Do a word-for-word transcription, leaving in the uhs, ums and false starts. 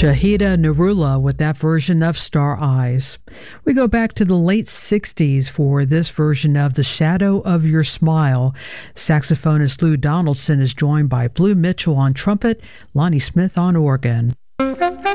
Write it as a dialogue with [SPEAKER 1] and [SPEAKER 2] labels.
[SPEAKER 1] Shahida Nurullah with that version of Star Eyes. We go back to the late sixties for this version of The Shadow of Your Smile. Saxophonist Lou Donaldson is joined by Blue Mitchell on trumpet, Lonnie Smith on organ.